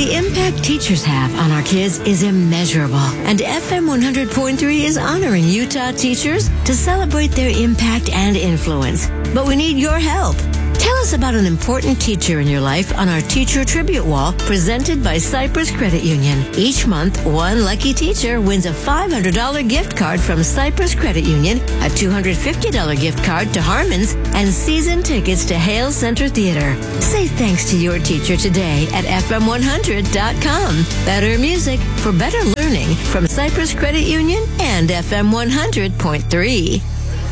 The impact teachers have on our kids is immeasurable, and FM 100.3 is honoring Utah teachers to celebrate their impact and influence. But we need your help. Tell us about an important teacher in your life on our Teacher Tribute Wall presented by Cypress Credit Union. Each month, one lucky teacher wins a $500 gift card from Cypress Credit Union, a $250 gift card to Harmon's, and season tickets to Hale Center Theater. Say thanks to your teacher today at FM100.com. Better music for better learning from Cypress Credit Union and FM 100.3.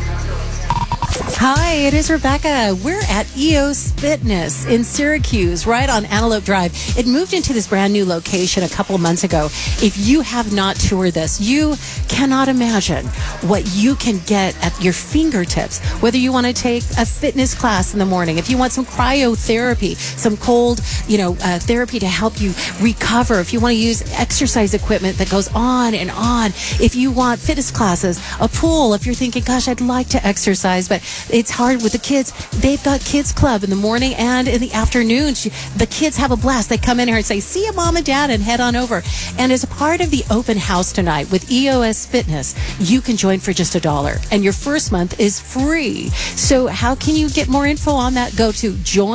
Hi, it is Rebecca. We're at EOS Fitness in Syracuse, right on Antelope Drive. It moved into this brand new location a couple months ago. If you have not toured this, you cannot imagine what you can get at your fingertips. Whether you want to take a fitness class in the morning, if you want some cryotherapy, some cold, therapy to help you recover, if you want to use exercise equipment that goes on and on, if you want fitness classes, a pool, if you're thinking, gosh, I'd like to exercise, but it's hard with the kids. They've got kids club in the morning and in the afternoon. The kids have a blast. They come in here and say, see you, mom and dad, and head on over. And as a part of the open house tonight with EOS Fitness, you can join for just $1. And your first month is free. So how can you get more info on that? Go to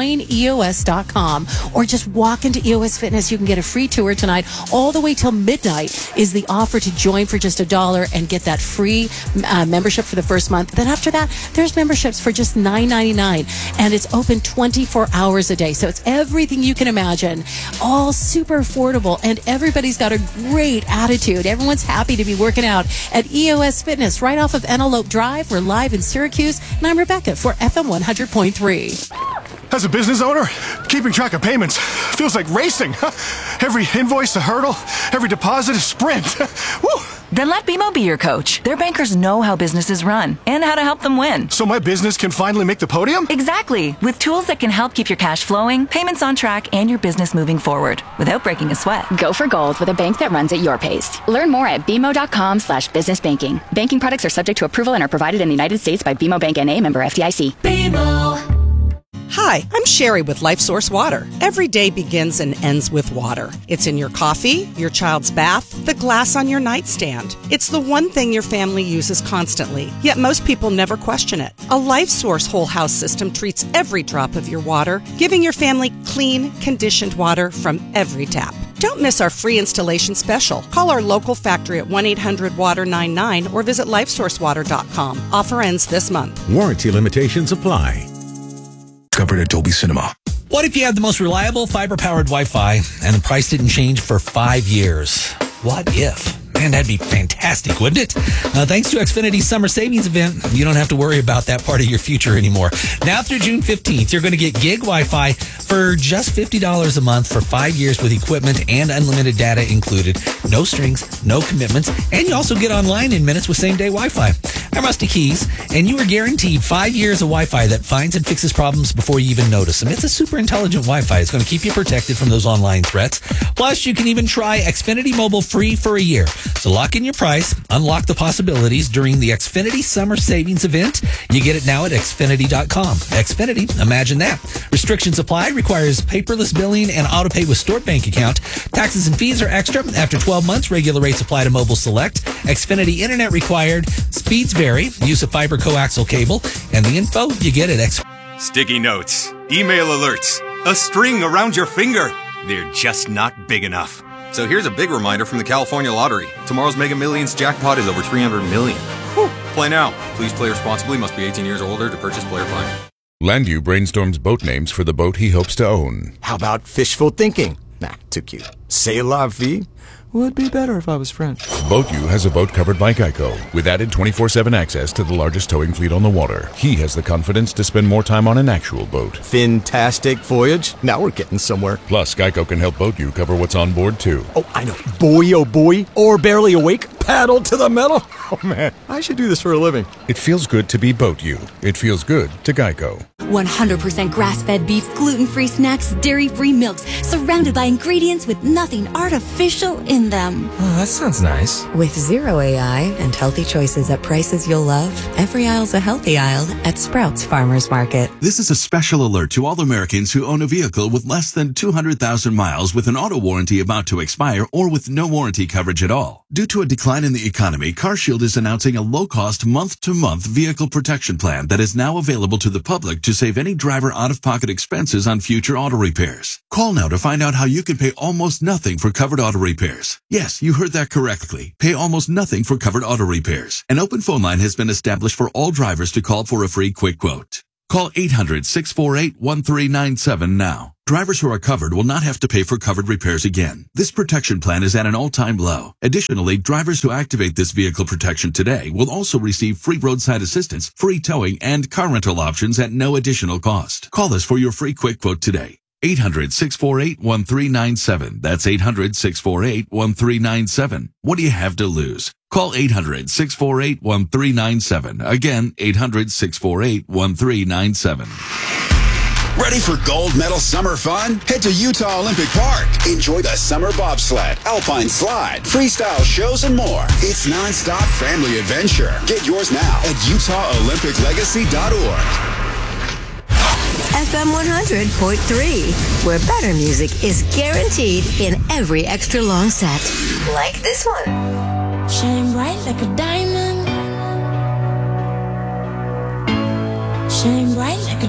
joineos.com or just walk into EOS Fitness. You can get a free tour tonight. All the way till midnight is the offer to join for just $1 and get that free membership for the first month. Then after that, there's memberships for just $9.99, and it's open 24 hours a day. So it's everything you can imagine, all super affordable, and everybody's got a great attitude. Everyone's happy to be working out at EOS Fitness right off of Antelope Drive. We're live in Syracuse, and I'm Rebecca for FM 100.3. As a business owner, keeping track of payments feels like racing. Every invoice a hurdle, every deposit a sprint. Woo! Then let BMO be your coach. Their bankers know how businesses run and how to help them win. So my business can finally make the podium? Exactly. With tools that can help keep your cash flowing, payments on track, and your business moving forward without breaking a sweat. Go for gold with a bank that runs at your pace. Learn more at bmo.com/businessbanking. Banking products are subject to approval and are provided in the United States by BMO Bank N.A. member FDIC. BMO. Hi, I'm Sherry with LifeSource Water. Every day begins and ends with water. It's in your coffee, your child's bath, the glass on your nightstand. It's the one thing your family uses constantly, yet most people never question it. A LifeSource whole house system treats every drop of your water, giving your family clean, conditioned water from every tap. Don't miss our free installation special. Call our local factory at 1-800-WATER-99 or visit lifesourcewater.com. Offer ends this month. Warranty limitations apply. Covered at Dolby Cinema. What if you had the most reliable fiber-powered Wi-Fi and the price didn't change for 5 years? What if? Man, that'd be fantastic, wouldn't it? Thanks to Xfinity's summer savings event, you don't have to worry about that part of your future anymore. Now through June 15th, you're going to get gig Wi-Fi for just $50 a month for 5 years with equipment and unlimited data included. No strings, no commitments, and you also get online in minutes with same-day Wi-Fi. I'm Rusty Keys, and you are guaranteed 5 years of Wi-Fi that finds and fixes problems before you even notice them. It's a super intelligent Wi-Fi. It's going to keep you protected from those online threats. Plus, you can even try Xfinity Mobile free for a year. So lock in your price, unlock the possibilities during the Xfinity Summer Savings Event. You get it now at Xfinity.com. Xfinity, imagine that. Restrictions apply, requires paperless billing and auto-pay with stored bank account. Taxes and fees are extra. After 12 months, regular rates apply to Mobile Select. Xfinity Internet required. Speeds vary. Use of fiber coaxial cable. And the info, you get it. Sticky notes, email alerts, a string around your finger. They're just not big enough. So here's a big reminder from the California Lottery. Tomorrow's Mega Millions jackpot is over $300 million. Whew. Play now. Please play responsibly. Must be 18 years or older to purchase player plan. Landu brainstorms boat names for the boat he hopes to own. How about fishful thinking? Nah, too cute. C'est la vie? Would be better if I was French. BoatU has a boat covered by Geico with added 24/7 access to the largest towing fleet on the water. He has the confidence to spend more time on an actual boat. Fantastic voyage. Now we're getting somewhere. Plus, Geico can help BoatU cover what's on board, too. Oh, I know. Boy, oh boy. Or barely awake. Paddle to the metal. Oh, man. I should do this for a living. It feels good to be BoatU. It feels good to Geico. 100% grass-fed beef, gluten-free snacks, dairy-free milks, surrounded by ingredients with nothing artificial in them. Oh, that sounds nice. With zero AI and healthy choices at prices you'll love, every aisle's a healthy aisle at Sprouts Farmers Market. This is a special alert to all Americans who own a vehicle with less than 200,000 miles with an auto warranty about to expire or with no warranty coverage at all. Due to a decline in the economy, CarShield is announcing a low-cost month-to-month vehicle protection plan that is now available to the public to save any driver out-of-pocket expenses on future auto repairs. Call now to find out how you can pay almost nothing for covered auto repairs. Yes, you heard that correctly. Pay almost nothing for covered auto repairs. An open phone line has been established for all drivers to call for a free quick quote. Call 800-648-1397 now. Drivers who are covered will not have to pay for covered repairs again. This protection plan is at an all-time low. Additionally, drivers who activate this vehicle protection today will also receive free roadside assistance, free towing, and car rental options at no additional cost. Call us for your free quick quote today. 800-648-1397. That's 800-648-1397. What do you have to lose? Call 800-648-1397. Again, 800-648-1397. Ready for gold medal summer fun? Head to Utah Olympic Park. Enjoy the summer bobsled, alpine slide, freestyle shows, and more. It's nonstop family adventure. Get yours now at UtahOlympicLegacy.org. FM 100.3, where better music is guaranteed in every extra long set. Like this one. Shine bright like a diamond. Shine bright like a